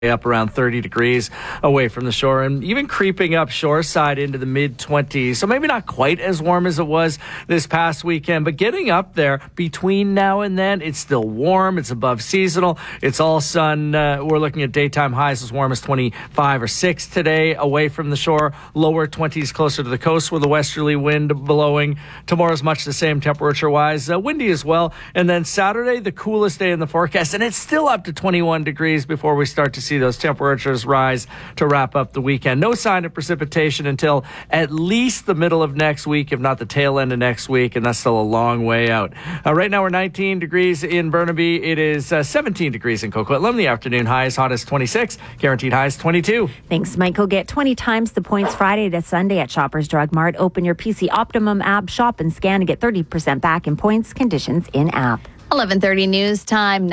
up around 30 degrees away from the shore, and even creeping up shoreside into the mid-20s. So maybe not quite as warm as it was this past weekend, but getting up there between now and then, it's still warm. It's above seasonal. It's all sun. We're looking at daytime highs as warm as 25 or 6 today away from the shore. Lower 20s closer to the coast with a westerly wind blowing. Tomorrow's much the same temperature-wise. Windy as well. And then Saturday, the coolest day in the forecast, and it's still up to 21 degrees before we start to see those temperatures rise to wrap up the weekend. No sign of precipitation until at least the middle of next week, if not the tail end of next week, and that's still a long way out. Right now we're 19 degrees in Burnaby. It is 17 degrees in Coquitlam. The afternoon high is hot as 26. Guaranteed high is 22. Thanks, Michael. Get 20 times the points Friday to Sunday at Shoppers Drug Mart. Open your PC Optimum app, shop and scan to get 30% back in points. Conditions in app. 11:30 news time,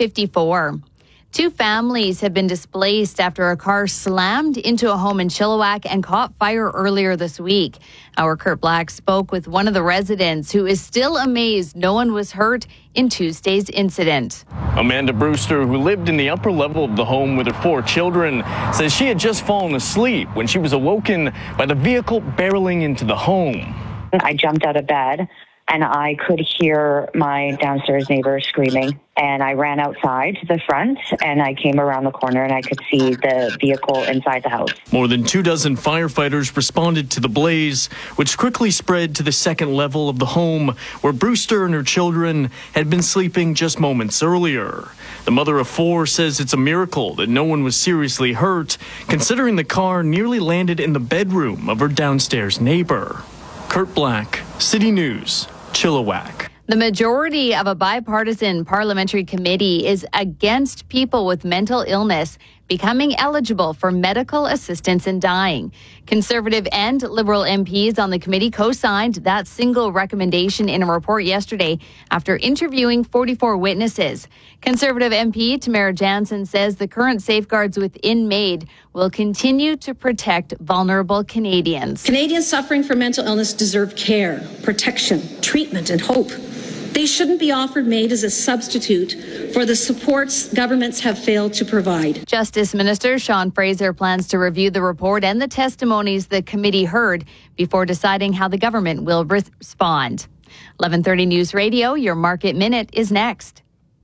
9:54. 2 families have been displaced after a car slammed into a home in Chilliwack and caught fire earlier this week. Our Kurt Black spoke with one of the residents who is still amazed no one was hurt in Tuesday's incident. Amanda Brewster, who lived in the upper level of the home with her 4 children, says she had just fallen asleep when she was awoken by the vehicle barreling into the home. I jumped out of bed and I could hear my downstairs neighbor screaming. And I ran outside to the front and I came around the corner and I could see the vehicle inside the house. More than 24 firefighters responded to the blaze, which quickly spread to the second level of the home where Brewster and her children had been sleeping just moments earlier. The mother of 4 says it's a miracle that no one was seriously hurt, considering the car nearly landed in the bedroom of her downstairs neighbor. Kurt Black, City News, Chilliwack. The majority of a bipartisan parliamentary committee is against people with mental illness becoming eligible for medical assistance in dying. Conservative and Liberal MPs on the committee co-signed that single recommendation in a report yesterday after interviewing 44 witnesses. Conservative MP Tamara Jansen says the current safeguards within MAID will continue to protect vulnerable Canadians. Canadians suffering from mental illness deserve care, protection, treatment, and hope. They shouldn't be offered MAID as a substitute for the supports governments have failed to provide. Justice Minister Sean Fraser plans to review the report and the testimonies the committee heard before deciding how the government will respond. 11:30 News Radio, your Market Minute is next.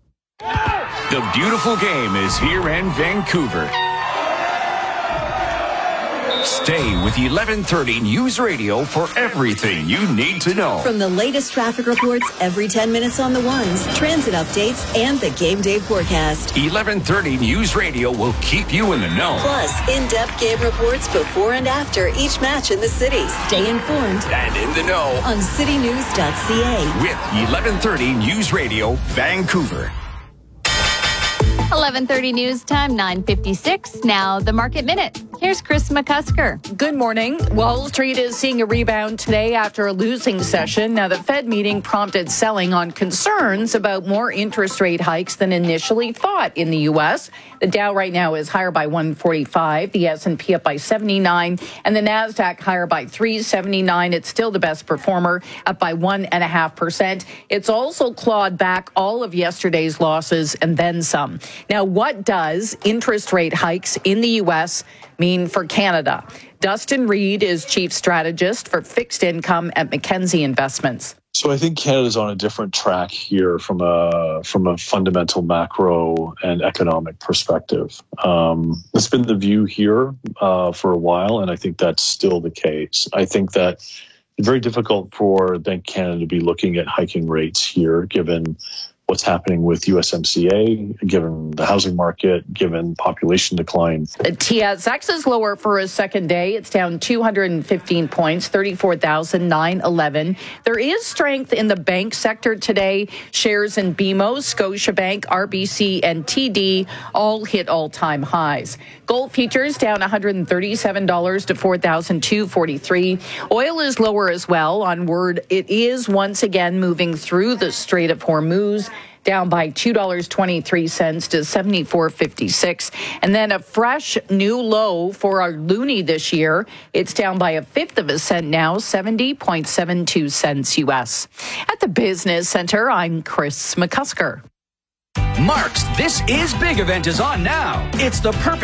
The beautiful game is here in Vancouver. Stay with 11:30 News Radio for everything you need to know. From the latest traffic reports every 10 minutes on the ones, transit updates, and the game day forecast. 11:30 News Radio will keep you in the know. Plus, in-depth game reports before and after each match in the city. Stay informed and in the know on citynews.ca. With 11:30 News Radio, Vancouver. 11:30 news time, 9:56. Now the Market Minute. Here's Chris McCusker. Good morning. Wall Street is seeing a rebound today after a losing session. Now, the Fed meeting prompted selling on concerns about more interest rate hikes than initially thought in the U.S. The Dow right now is higher by 145, the S&P up by 79, and the NASDAQ higher by 379. It's still the best performer, up by 1.5%. It's also clawed back all of yesterday's losses and then some. Now, what does interest rate hikes in the U.S. mean for Canada? Dustin Reed is chief strategist for fixed income at Mackenzie Investments. So I think Canada's on a different track here from a fundamental macro and economic perspective. It's been the view here for a while, and I think that's still the case. I think that it's very difficult for Bank Canada to be looking at hiking rates here, given what's happening with USMCA, given the housing market, given population decline. The TSX is lower for a second day. It's down 215 points, 34,911. There is strength in the bank sector today. Shares in BMO, Scotiabank, RBC, and TD all hit all-time highs. Gold futures down $137 to $4,243. Oil is lower as well on word it is once again moving through the Strait of Hormuz, down by $2.23 to $74.56. And then a fresh new low for our loonie this year. It's down by 1/5 of a cent now, 70.72 cents U.S. At the Business Center, I'm Chris McCusker. Mark's This Is Big event is on now. It's the perfect